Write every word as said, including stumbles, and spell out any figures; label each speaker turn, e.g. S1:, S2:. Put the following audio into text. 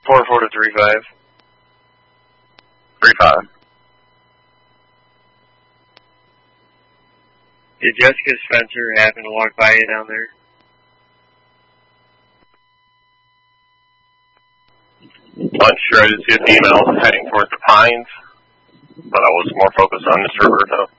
S1: Four four to three five.
S2: Three five.
S1: Did Jessica Spencer happen to walk by you down there?
S2: Unsure. I did see a female heading towards the Pines, but I was more focused on Mister Roberto.